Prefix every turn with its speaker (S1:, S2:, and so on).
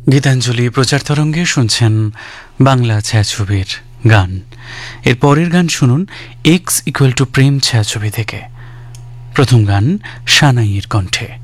S1: গীতাঞ্জলি প্রচার তরঙ্গে শুনছেন বাংলা ছায়াছবির গান। এর পরের গান শুনুন এক্স ইকুয়াল টু প্রেম ছায়াছবি থেকে। প্রথম গান সানাইয়ের কণ্ঠে।